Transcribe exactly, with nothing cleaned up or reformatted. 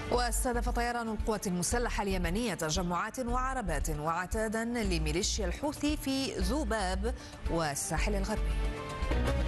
واستهدف طيران القوات المسلحة اليمنية تجمعات وعربات وعتادا لميليشيا الحوثي في ذوباب والساحل الغربي.